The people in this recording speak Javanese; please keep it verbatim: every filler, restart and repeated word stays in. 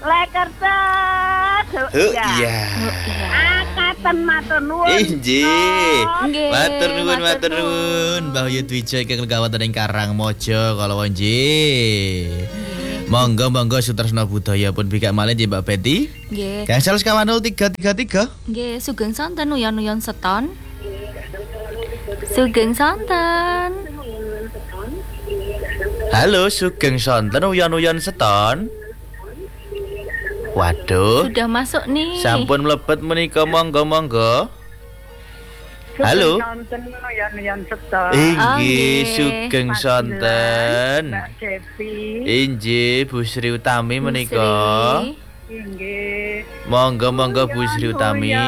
Lekertet. Huh, iya. Akaten matur nuwun. Injih. Nggih, Matur nuwun, matur matur nuwun. nuwun. Mbah Yudwijo ingkang kawonten ing Karangmojo kala nggih. Monggo monggo Sutresna Budaya pun bikak malih nggih Mbak Betty. Nggih. Gangsal sekawan nol tiga tiga tiga. Nggih, sugeng sonten uyon-uyon seton. Sugeng sonten. Halo, sugeng sonten uyon-uyon seton. Waduh. Sudah masuk nih. Sampun mlebet menika monggo monggo. Halo. Sonten uyon-uyon seton. Inggih, Nggih. sugeng sonten. Mbak Devi. Inggih, Bu Sri Utami Bu menika. Sri. Inggih. Monggo monggo Bu Sri Utami.